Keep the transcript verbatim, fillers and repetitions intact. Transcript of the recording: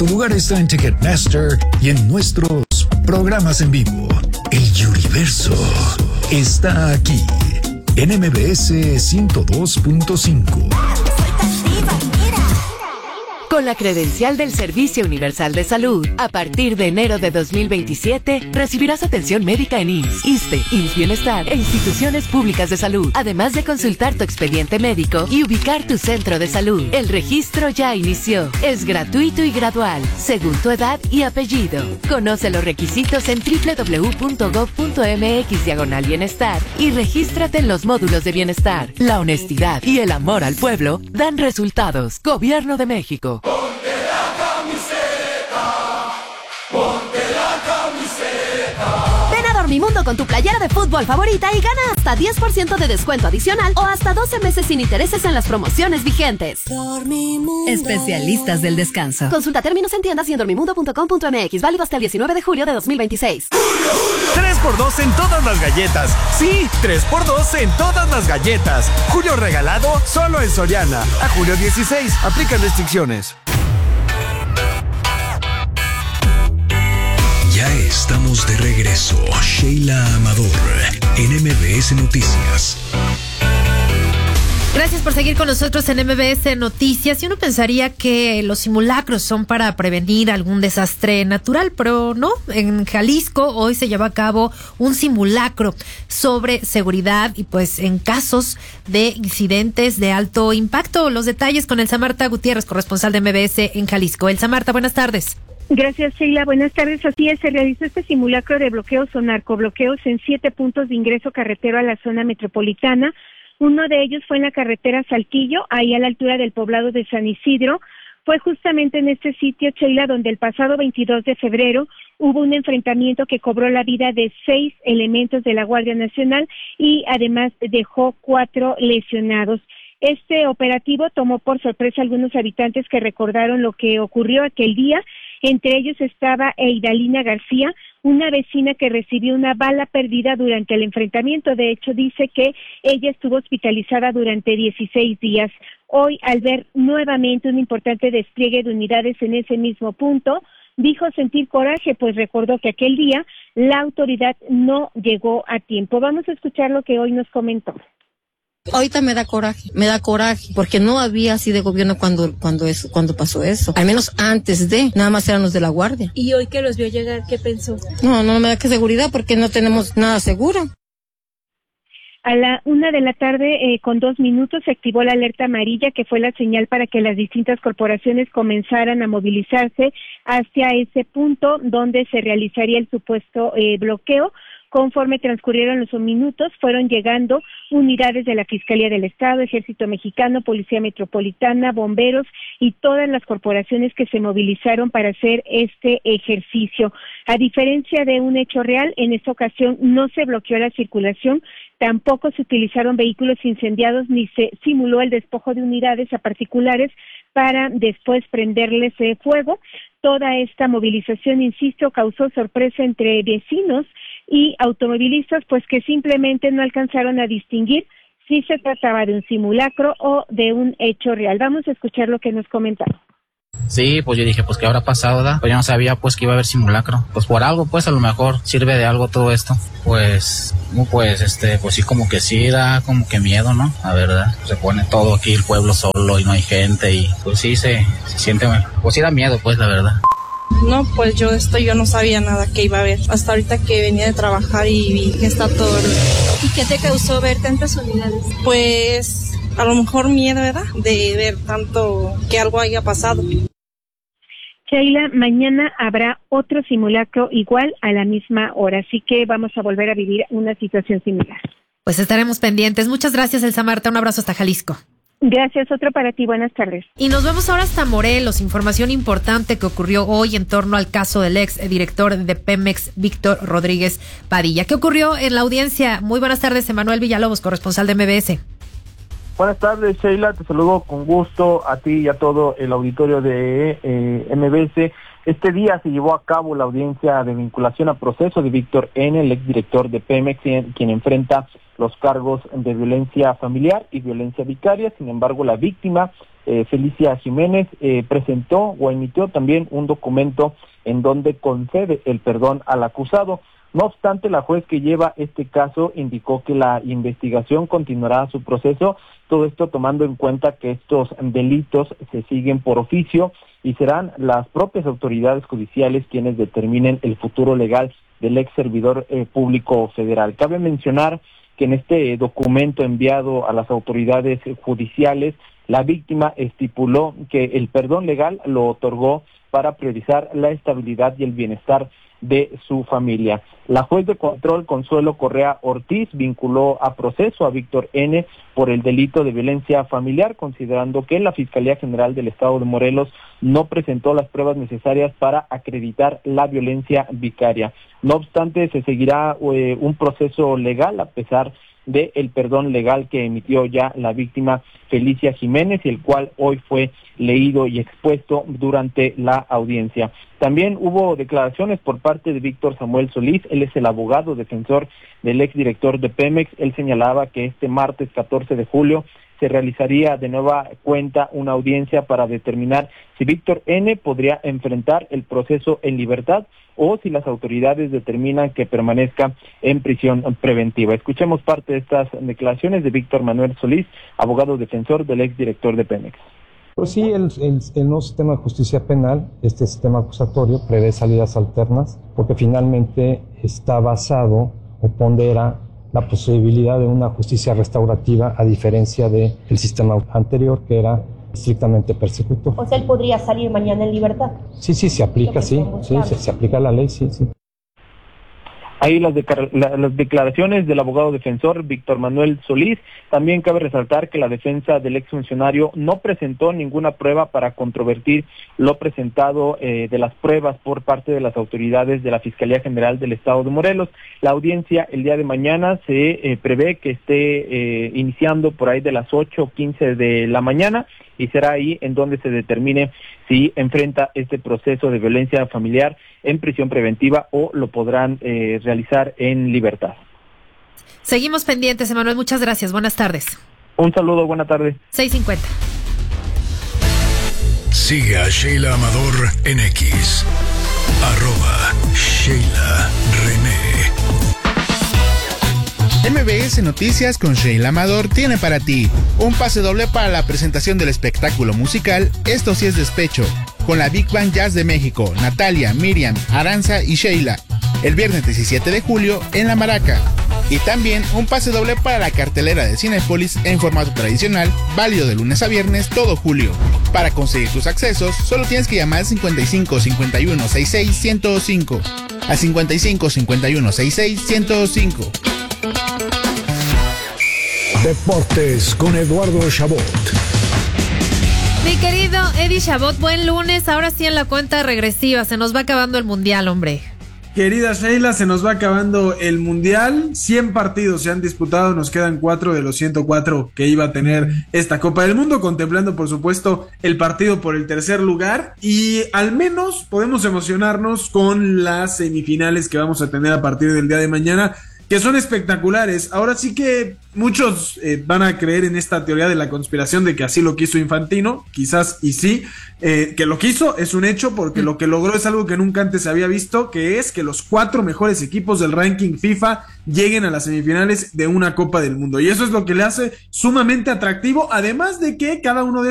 Tu lugar está en Ticketmaster y en nuestros programas en vivo. El Universo está aquí en M B S ciento dos punto cinco. Con la credencial del Servicio Universal de Salud, a partir de enero de dos mil veintisiete, recibirás atención médica en I M S S, ISSSTE, I M S S Bienestar e instituciones públicas de salud, además de consultar tu expediente médico y ubicar tu centro de salud. El registro ya inició. Es gratuito y gradual, según tu edad y apellido. Conoce los requisitos en doble u doble u doble u punto gov punto m x diagonal bienestar y regístrate en los módulos de bienestar. La honestidad y el amor al pueblo dan resultados. Gobierno de México. Ponte la camiseta, ponte la camiseta. Ven a Dormimundo con tu playera de fútbol favorita y gana hasta diez por ciento de descuento adicional o hasta doce meses sin intereses en las promociones vigentes. Dormimundo. Especialistas del descanso. Consulta términos en tiendas y en dormimundo punto com punto m x. Válido hasta el diecinueve de julio de dos mil veintiséis. tres por dos en todas las galletas. Sí, tres por dos en todas las galletas. Julio regalado solo en Soriana. A julio dieciséis. Aplican restricciones. Ya estamos de regreso. Sheila Amador en M B S Noticias. Gracias por seguir con nosotros en M B S Noticias. Y uno pensaría que los simulacros son para prevenir algún desastre natural, pero no. En Jalisco hoy se lleva a cabo un simulacro sobre seguridad y pues en casos de incidentes de alto impacto. Los detalles con Elsa Marta Gutiérrez, corresponsal de M B S en Jalisco. Elsa Marta, buenas tardes. Gracias, Sheila. Buenas tardes. Así es, se realizó este simulacro de bloqueos o narcobloqueos en siete puntos de ingreso carretero a la zona metropolitana. Uno de ellos fue en la carretera Saltillo, ahí a la altura del poblado de San Isidro. Fue justamente en este sitio, Sheila, donde el pasado veintidós de febrero hubo un enfrentamiento que cobró la vida de seis elementos de la Guardia Nacional y además dejó cuatro lesionados. Este operativo tomó por sorpresa a algunos habitantes que recordaron lo que ocurrió aquel día. Entre ellos estaba Eidalina García, una vecina que recibió una bala perdida durante el enfrentamiento. De hecho, dice que ella estuvo hospitalizada durante dieciséis días. Hoy, al ver nuevamente un importante despliegue de unidades en ese mismo punto, dijo sentir coraje, pues recordó que aquel día la autoridad no llegó a tiempo. Vamos a escuchar lo que hoy nos comentó. Ahorita me da coraje, me da coraje, porque no había así de gobierno cuando cuando eso, cuando pasó eso. Al menos antes de, nada más eran los de la Guardia. ¿Y hoy que los vio llegar, qué pensó? No, no me da que seguridad porque no tenemos nada seguro. A la una de la tarde, eh, con dos minutos, se activó la alerta amarilla, que fue la señal para que las distintas corporaciones comenzaran a movilizarse hacia ese punto donde se realizaría el supuesto eh, bloqueo. Conforme transcurrieron los minutos, fueron llegando unidades de la Fiscalía del Estado, Ejército Mexicano, Policía Metropolitana, bomberos y todas las corporaciones que se movilizaron para hacer este ejercicio. A diferencia de un hecho real, en esta ocasión no se bloqueó la circulación, tampoco se utilizaron vehículos incendiados ni se simuló el despojo de unidades a particulares para después prenderles eh, fuego. Toda esta movilización, insisto, causó sorpresa entre vecinos y automovilistas, pues que simplemente no alcanzaron a distinguir si se trataba de un simulacro o de un hecho real. Vamos a escuchar lo que nos comentaron. Sí, pues yo dije, pues qué habrá pasado, ¿verdad? Pues yo no sabía pues que iba a haber simulacro. Pues por algo, pues a lo mejor sirve de algo todo esto. Pues, pues este, pues sí, como que sí da como que miedo, ¿no? La verdad, se pone todo aquí el pueblo solo y no hay gente y pues sí se, se siente, pues sí da miedo, pues la verdad. No, pues yo esto yo no sabía nada que iba a haber. Hasta ahorita que venía de trabajar y vi que está todo. ¿Y qué te causó ver tantas unidades? Pues a lo mejor miedo, ¿verdad? De ver tanto que algo haya pasado. Sheila, mañana habrá otro simulacro igual a la misma hora, así que vamos a volver a vivir una situación similar. Pues estaremos pendientes. Muchas gracias, Elsa Marta. Un abrazo hasta Jalisco. Gracias, otro para ti. Buenas tardes. Y nos vemos ahora hasta Morelos. Información importante que ocurrió hoy en torno al caso del ex director de Pemex, Víctor Rodríguez Padilla. ¿Qué ocurrió en la audiencia? Muy buenas tardes, Emanuel Villalobos, corresponsal de M B S. Buenas tardes, Sheila, te saludo con gusto a ti y a todo el auditorio de eh, M B S. Este día se llevó a cabo la audiencia de vinculación a proceso de Víctor N., el exdirector de Pemex, quien enfrenta los cargos de violencia familiar y violencia vicaria. Sin embargo, la víctima, eh, Felicia Jiménez, eh, presentó o emitió también un documento en donde concede el perdón al acusado. No obstante, la juez que lleva este caso indicó que la investigación continuará su proceso, todo esto tomando en cuenta que estos delitos se siguen por oficio y serán las propias autoridades judiciales quienes determinen el futuro legal del ex servidor eh, público federal. Cabe mencionar que en este documento enviado a las autoridades judiciales, la víctima estipuló que el perdón legal lo otorgó para priorizar la estabilidad y el bienestar de su familia. La juez de control Consuelo Correa Ortiz vinculó a proceso a Víctor N. por el delito de violencia familiar, considerando que la Fiscalía General del Estado de Morelos no presentó las pruebas necesarias para acreditar la violencia vicaria. No obstante, se seguirá eh, un proceso legal a pesar de el perdón legal que emitió ya la víctima Felicia Jiménez, y el cual hoy fue leído y expuesto durante la audiencia. También hubo declaraciones por parte de Víctor Samuel Solís. Él es el abogado defensor del exdirector de Pemex. Él señalaba que este martes catorce de julio se realizaría de nueva cuenta una audiencia para determinar si Víctor N. podría enfrentar el proceso en libertad o si las autoridades determinan que permanezca en prisión preventiva. Escuchemos parte de estas declaraciones de Víctor Manuel Solís, abogado defensor del exdirector de Pemex. Pues sí, el, el, el nuevo sistema de justicia penal, este sistema acusatorio, prevé salidas alternas porque finalmente está basado o pondera la posibilidad de una justicia restaurativa a diferencia del sistema anterior que era estrictamente persecutor. O sea, él podría salir mañana en libertad. Sí, sí, se aplica, sí, sí, se, se aplica la ley, sí, sí. Ahí las, de, la, las declaraciones del abogado defensor Víctor Manuel Solís. También cabe resaltar que la defensa del exfuncionario no presentó ninguna prueba para controvertir lo presentado eh, de las pruebas por parte de las autoridades de la Fiscalía General del Estado de Morelos. La audiencia el día de mañana se eh, prevé que esté eh, iniciando por ahí de las ocho o quince de la mañana, y será ahí en donde se determine si enfrenta este proceso de violencia familiar en prisión preventiva o lo podrán eh, realizar en libertad. Seguimos pendientes, Emanuel. Muchas gracias. Buenas tardes. Un saludo, buena tarde. seis cincuenta. Sigue a Sheila Amador en X. Arroba Sheila René. M B S Noticias con Sheila Amador tiene para ti un pase doble para la presentación del espectáculo musical Esto sí es despecho, con la Big Band Jazz de México, Natalia, Miriam, Aranza y Sheila, el viernes diecisiete de julio en La Maraca. Y también un pase doble para la cartelera de Cinépolis en formato tradicional, válido de lunes a viernes todo julio. Para conseguir tus accesos, solo tienes que llamar al cincuenta y cinco cincuenta y uno sesenta y seis ciento cinco, al cincuenta y cinco cincuenta y uno sesenta y seis ciento cinco. Deportes con Eduardo Chabot. Mi querido Eddie Chabot, buen lunes. Ahora sí en la cuenta regresiva. Se nos va acabando el mundial, hombre. Querida Sheila, se nos va acabando el mundial. cien partidos se han disputado. Nos quedan cuatro de los ciento cuatro que iba a tener esta Copa del Mundo, contemplando por supuesto el partido por el tercer lugar. Y al menos podemos emocionarnos con las semifinales que vamos a tener a partir del día de mañana, que son espectaculares. Ahora sí que muchos eh, van a creer en esta teoría de la conspiración de que así lo quiso Infantino, quizás y sí, eh, que lo quiso, es un hecho, porque lo que logró es algo que nunca antes se había visto, que es que los cuatro mejores equipos del ranking FIFA lleguen a las semifinales de una Copa del Mundo, y eso es lo que le hace sumamente atractivo, además de que cada uno de